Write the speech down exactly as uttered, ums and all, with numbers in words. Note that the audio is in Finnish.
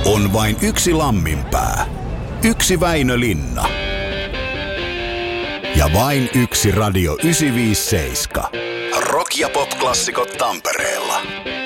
On vain yksi Lamminpää, yksi Väinö Linna ja vain yksi Radio yhdeksänsataaviisikymmentäseitsemän. Rock- ja pop-klassikot Tampereella.